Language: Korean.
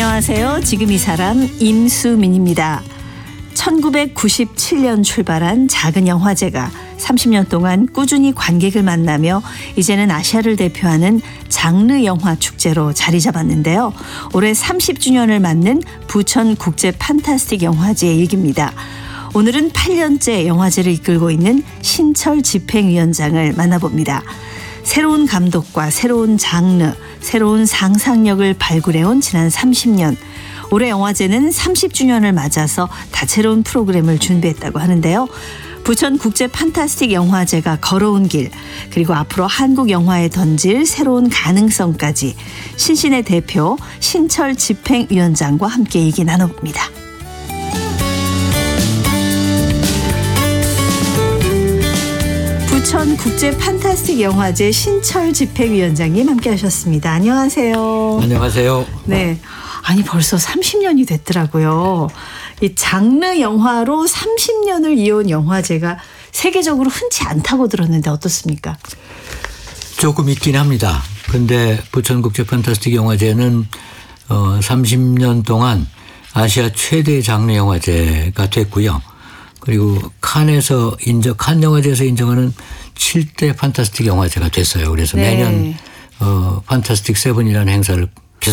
안녕하세요. 지금 이 사람 임수민입니다. 1997년 출발한 작은 영화제가 30년 동안 꾸준히 관객을 만나며 이제는 아시아를 대표하는 장르 영화 축제로 자리 잡았는데요. 올해 30주년을 맞는 부천 국제 판타스틱 영화제의 일기입니다. 오늘은 8년째 영화제를 이끌고 있는 신철 집행위원장을 만나봅니다. 새로운 감독과 새로운 장르, 새로운 상상력을 발굴해온 지난 30년. 올해 영화제는 30주년을 맞아서 다채로운 프로그램을 준비했다고 하는데요. 부천 국제 판타스틱 영화제가 걸어온 길, 그리고 앞으로 한국 영화에 던질 새로운 가능성까지 신신의 대표 신철 집행위원장과 함께 얘기 나눠봅니다. 부천 국제 판타스틱 영화제 신철 집행위원장님 함께 하셨습니다. 안녕하세요. 안녕하세요. 네. 아니 벌써 30년이 됐더라고요. 이 장르 영화로 30년을 이어온 영화제가 세계적으로 흔치 않다고 들었는데 어떻습니까? 조금 있긴 합니다. 근데 부천국제 판타스틱 영화제는 30년 동안 아시아 최대 장르 영화제가 됐고요. 그리고 칸 영화제에서 인정하는 7대 판타스틱 영화제가 됐어요. 그래서 네. 매년 판타스틱 세븐이라는 행사를